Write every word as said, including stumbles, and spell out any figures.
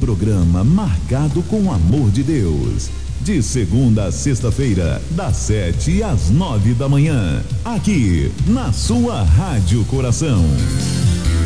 programa marcado com o amor de Deus. De segunda a sexta-feira, das sete às nove da manhã. Aqui, na sua Rádio Coração.